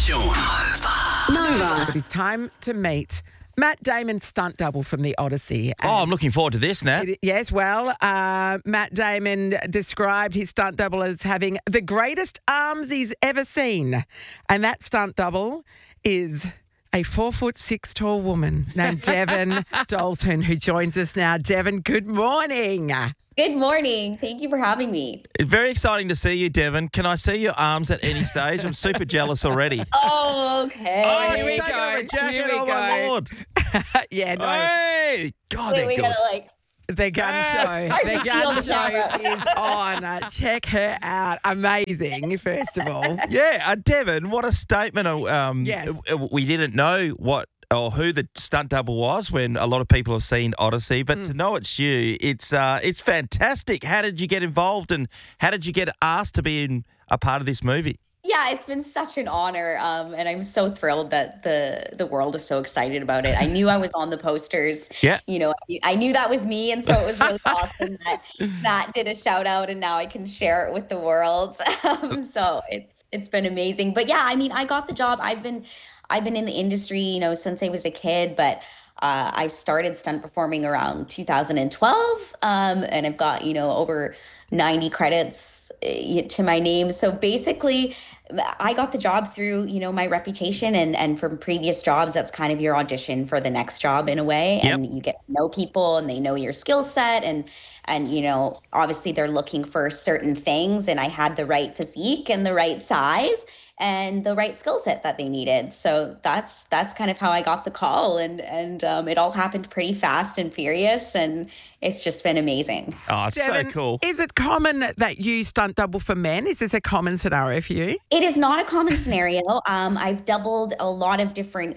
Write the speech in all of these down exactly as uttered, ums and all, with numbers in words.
Sean. Nova. It's time to meet Matt Damon, stunt double from The Odyssey. Oh, I'm looking forward to this, Nat. It- yes, well, uh, Matt Damon described his stunt double as having the greatest arms he's ever seen. And that stunt double is a four foot six tall woman named Devon Dalton, who joins us now. Devon, good morning. Good morning. Thank you for having me. It's very exciting to see you, Devon. Can I see your arms at any stage? I'm super jealous already. Oh, okay. Oh, here you're we taking go. off a jacket. Here we Oh, my go. Lord. yeah, no. Hey! God, Wait, they're we good. gotta like. The gun Ah. show. I The feel gun the show camera. is on. Uh, Check her out. Amazing, first of all. Yeah, uh, Devon, what a statement. Uh, Um, Yes. uh, We didn't know what or who the stunt double was when a lot of people have seen Odyssey, but Mm. to know it's you, it's uh, it's fantastic. How did you get involved and how did you get asked to be in a part of this movie? Yeah, it's been such an honor, um, and I'm so thrilled that the the world is so excited about it. I knew I was on the posters. Yeah. You know, I, I knew that was me, and so it was really awesome that Matt did a shout out, and now I can share it with the world. Um, so it's it's been amazing. But yeah, I mean, I got the job. I've been I've been in the industry, you know, since I was a kid, but. Uh, I started stunt performing around two thousand twelve, um, and I've got, you know, over ninety credits uh, to my name. So basically, I got the job through, you know, my reputation and, and from previous jobs, that's kind of your audition for the next job in a way. Yep. And you get to know people and they know your skill set and, and, you know, obviously they're looking for certain things and I had the right physique and the right size and the right skill set that they needed. So that's that's kind of how I got the call, and and um, it all happened pretty fast and furious, and it's just been amazing. Oh, it's Devon, so cool. is it common that you stunt double for men? Is this a common scenario for you? It is not a common scenario. Um, I've doubled a lot of different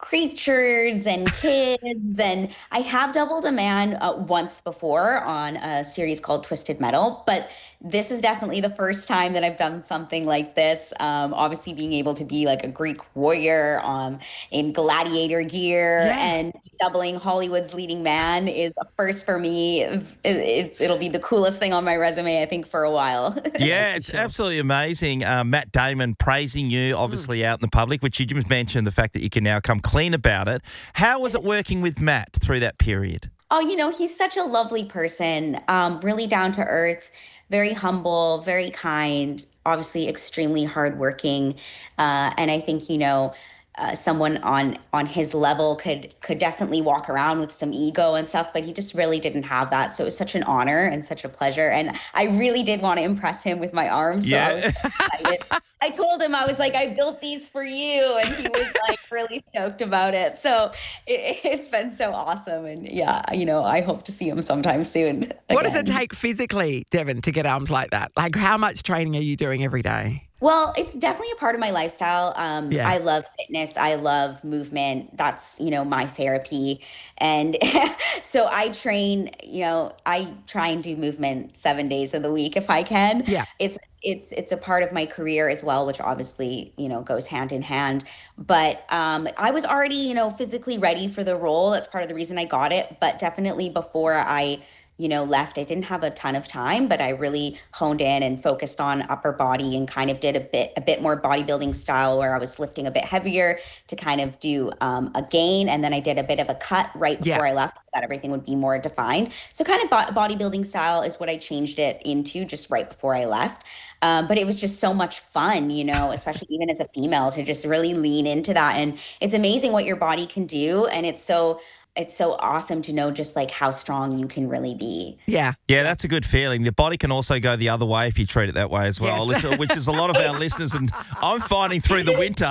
creatures and kids, and I have doubled a man uh, once before on a series called Twisted Metal, but this is definitely the first time that I've done something like this. Um, obviously, being able to be like a Greek warrior um, in gladiator gear Yeah. and doubling Hollywood's leading man is a first for me. It- It's it'll be the coolest thing on my resume, I think, for a while. Yeah, it's absolutely amazing. Uh, Matt Damon praising you, obviously out in the public, which you just mentioned the fact that you can now come clean about it. How was it working with Matt through that period? Oh, you know, he's such a lovely person, um, really down to earth, very humble, very kind, obviously extremely hardworking. Uh, and I think, you know, uh, someone on on his level could could definitely walk around with some ego and stuff, but he just really didn't have that. So it was such an honor and such a pleasure. And I really did want to impress him with my arms. So I Yeah. was so excited. I told him, I was like, I built these for you. And he was like really stoked about it. So it, it's been so awesome. And yeah, you know, I hope to see him sometime soon. What does it again. take physically, Devon, to get arms like that? Like, how much training are you doing every day? Well, it's definitely a part of my lifestyle. Um, Yeah. I love fitness. I love movement. That's, you know, my therapy. And so I train, you know, I try and do movement seven days of the week if I can. Yeah. It's it's it's a part of my career as well, which obviously, you know, goes hand in hand. But um, I was already, you know, physically ready for the role. That's part of the reason I got it. But definitely before I you know, left. I didn't have a ton of time, but I really honed in and focused on upper body and kind of did a bit a bit more bodybuilding style where I was lifting a bit heavier to kind of do um, a gain. And then I did a bit of a cut right before Yeah. I left so that everything would be more defined. So kind of bo- bodybuilding style is what I changed it into just right before I left. Um, but it was just so much fun, you know, especially even as a female to just really lean into that. And it's amazing what your body can do. And it's so it's so awesome to know just like how strong you can really be. Yeah. Yeah, that's a good feeling. The body can also go the other way if you treat it that way as well, Yes. which, which is a lot of our listeners, and I'm finding through the winter.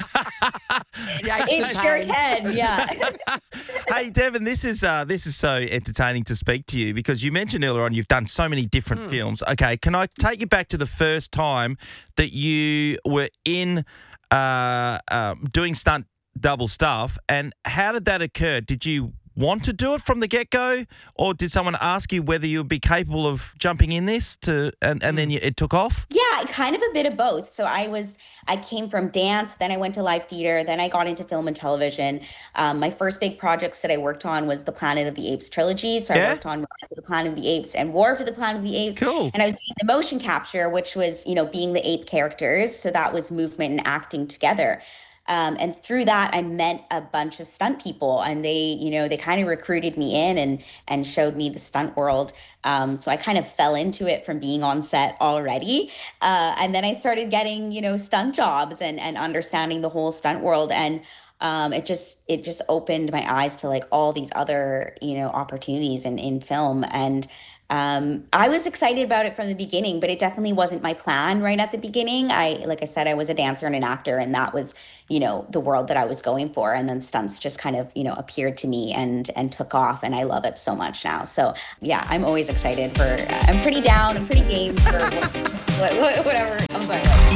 Yeah, It sure can, yeah. Hey, Devon, this is uh, this is so entertaining to speak to you because you mentioned earlier on you've done so many different Hmm. films. Okay, can I take you back to the first time that you were in uh, um, doing stunt double stuff, and how did that occur? Did you want to do it from the get-go, or did someone ask you whether you would be capable of jumping in this to, and, and then you, it took off? Yeah, kind of a bit of both. So I was, I came from dance, then I went to live theater, then I got into film and television. Um, my first big projects that I worked on was the Planet of the Apes trilogy. So I Yeah? worked on Rise of the Planet of the Apes and War for the Planet of the Apes. Cool. And I was doing the motion capture, which was, you know, being the ape characters. So that was movement and acting together. Um, and through that, I met a bunch of stunt people, and they, you know, they kind of recruited me in and and showed me the stunt world. Um, so I kind of fell into it from being on set already, uh, and then I started getting, you know, stunt jobs and and understanding the whole stunt world, and um, it just it just opened my eyes to like all these other, you know, opportunities in in film. And um, I was excited about it from the beginning, but it definitely wasn't my plan right at the beginning. I, like I said, I was a dancer and an actor, and that was, you know, the world that I was going for. And then stunts just kind of, you know, appeared to me and and took off, and I love it so much now. So yeah, I'm always excited for. I'm pretty down. I'm pretty game for what's, what, whatever comes my way.